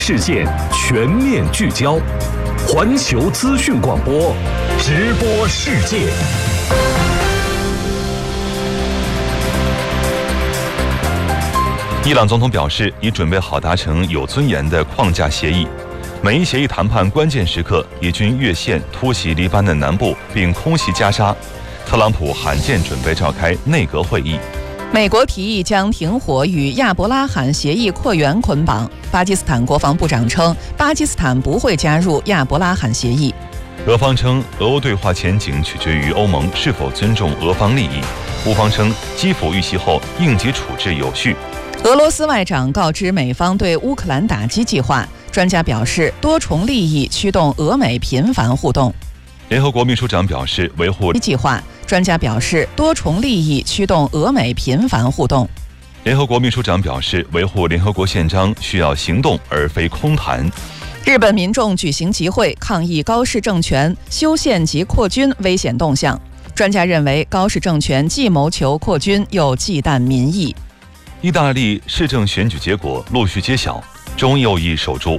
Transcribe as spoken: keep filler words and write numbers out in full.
事件全面聚焦，环球资讯广播，直播世界。 伊朗总统表示，已准备好达成有尊严的框架协议。美伊协议谈判关键时刻，以军越线突袭黎巴嫩南部，并空袭加沙。特朗普罕见准备召开内阁会议。 美国提议将停火与亚伯拉罕协议扩员捆绑。巴基斯坦国防部长称，巴基斯坦不会加入亚伯拉罕协议。 俄方称，俄欧对话前景取决于欧盟是否尊重俄方利益。乌方称，基辅遇袭后应急处置有序。 俄罗斯外长告知美方对乌克兰打击计划，专家表示，多重利益驱动俄美频繁互动。 联合国秘书长表示，维护计划。专家表示，多重利益驱动俄美频繁互动。 联合国秘书长表示，维护联合国宪章需要行动而非空谈。 日本民众举行集会抗议高市政权修宪及扩军危险动向。专家认为，高市政权既谋求扩军，又忌惮民意。 意大利市政选举结果陆续揭晓，中右翼守住